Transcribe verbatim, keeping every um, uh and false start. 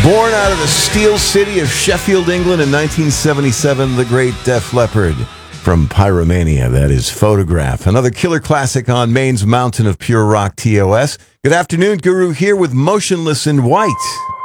Born out of the steel city of Sheffield, England in nineteen seventy-seven, the great Def Leppard. From Pyromania, that is Photograph. Another killer classic on Maine's mountain of pure rock T O S. Good afternoon, Guru here with Motionless in White.